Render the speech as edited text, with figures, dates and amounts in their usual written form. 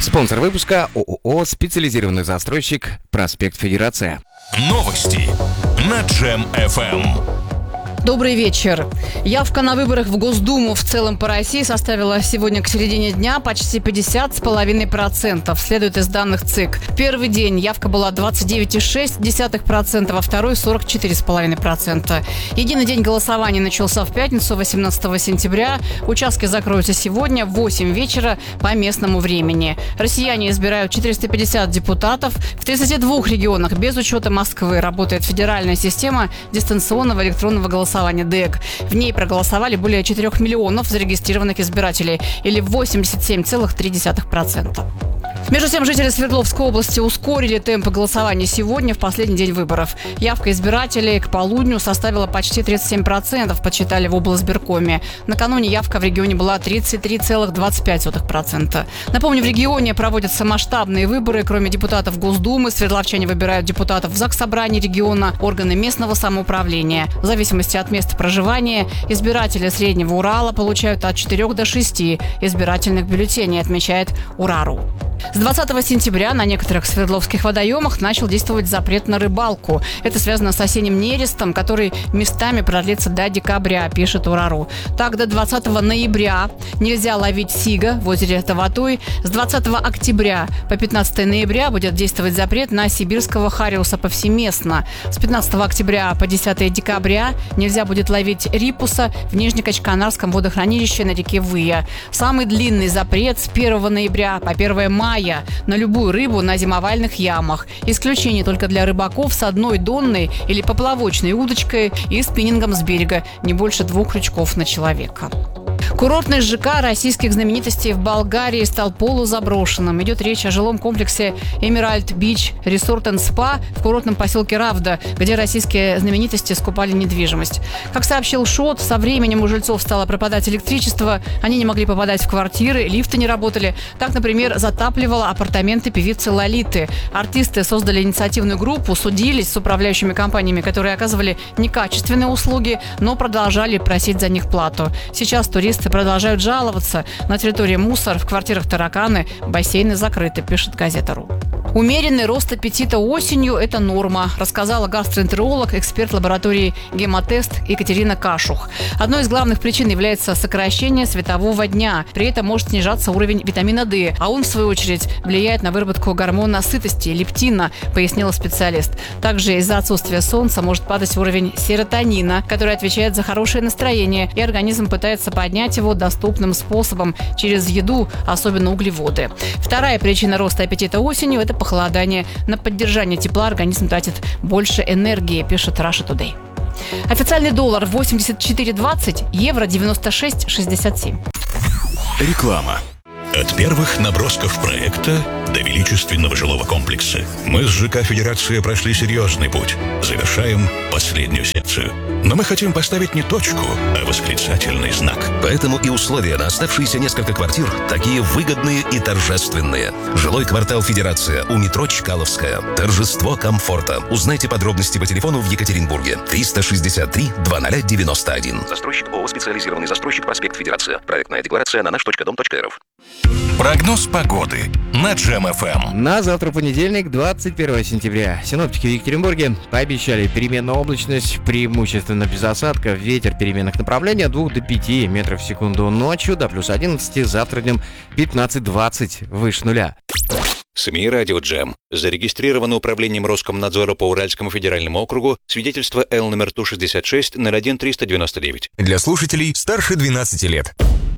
Спонсор выпуска ООО «Специализированный застройщик. Проспект Федерация». Новости на Джем FM. Добрый вечер. Явка на выборах в Госдуму в целом по России составила сегодня к середине дня почти 50,5%, следует из данных ЦИК. Первый день явка была 29,6%, а второй 44,5%. Единый день голосования начался в пятницу, 18 сентября. Участки закроются сегодня в 8 вечера по местному времени. Россияне избирают 450 депутатов. В 32 регионах без учета Москвы работает федеральная система дистанционного электронного голосования ДЭГ. В ней проголосовали более 4 миллионов зарегистрированных избирателей, или 87,3%. Между тем, жители Свердловской области ускорили темпы голосования сегодня, в последний день выборов. Явка избирателей к полудню составила почти 37%, подсчитали в облсбиркоме. Накануне явка в регионе была 33,25%. Напомню, в регионе проводятся масштабные выборы. Кроме депутатов Госдумы, свердловчане выбирают депутатов в Заксобрании региона, органы местного самоуправления. В зависимости от места проживания избиратели Среднего Урала получают от 4 до 6 избирательных бюллетеней, отмечает УРАРУ. С 20 сентября на некоторых свердловских водоемах начал действовать запрет на рыбалку. Это связано с осенним нерестом, который местами продлится до декабря, пишет УРАРУ. Так, до 20 ноября нельзя ловить сига в озере Таватуй. С 20 октября по 15 ноября будет действовать запрет на сибирского хариуса повсеместно. С 15 октября по 10 декабря нельзя будет ловить рипуса в Нижнекачканарском водохранилище на реке Выя. Самый длинный запрет с 1 ноября по 1 мая на любую рыбу на зимовальных ямах. Исключение только для рыбаков с одной донной или поплавочной удочкой и спиннингом с берега, не больше 2 крючков на человека. Курортный ЖК российских знаменитостей в Болгарии стал полузаброшенным. Идет речь о жилом комплексе Эмеральд Бич Resort and Spa в курортном поселке Равда, где российские знаменитости скупали недвижимость. Как сообщил ШОТ, со временем у жильцов стало пропадать электричество, они не могли попадать в квартиры, лифты не работали. Так, например, затапливала апартаменты певицы Лолиты. Артисты создали инициативную группу, судились с управляющими компаниями, которые оказывали некачественные услуги, но продолжали просить за них плату. Сейчас туристы продолжают жаловаться. На территории мусор, в квартирах тараканы, бассейны закрыты, пишет газета.ру. Умеренный рост аппетита осенью – это норма, рассказала гастроэнтеролог, эксперт лаборатории «Гемотест» Екатерина Кашух. Одной из главных причин является сокращение светового дня. При этом может снижаться уровень витамина D, а он, в свою очередь, влияет на выработку гормона сытости – лептина, пояснила специалист. Также из-за отсутствия солнца может падать уровень серотонина, который отвечает за хорошее настроение, и организм пытается поднять его доступным способом через еду, особенно углеводы. Вторая причина роста аппетита осенью – это похолодание. На поддержание тепла организм тратит больше энергии, пишет Russia Today. Официальный доллар 84.20, евро 96.67. Реклама. От первых набросков проекта до величественного жилого комплекса мы с ЖК «Федерация» прошли серьезный путь. Завершаем последнюю секцию. Но мы хотим поставить не точку, а восклицательный знак. Поэтому и условия на оставшиеся несколько квартир такие выгодные и торжественные. Жилой квартал «Федерация» у метро Чкаловская. Торжество комфорта. Узнайте подробности по телефону в Екатеринбурге. 363-2091. Застройщик ООО «Специализированный застройщик. Проспект Федерация». Проектная декларация на наш.дом.рф. Прогноз погоды на Джем FM. На завтра понедельник, 21 сентября. Синоптики в Екатеринбурге пообещали переменную облачность, преимущественно без осадков, ветер переменных направлений от 2 до 5 метров в секунду ночью, до плюс 11, завтра днем 15-20, выше нуля. СМИ «Радио Джем». Зарегистрировано управлением Роскомнадзора по Уральскому федеральному округу свидетельство Л номер Ту-66 01-399. Для слушателей старше 12 лет.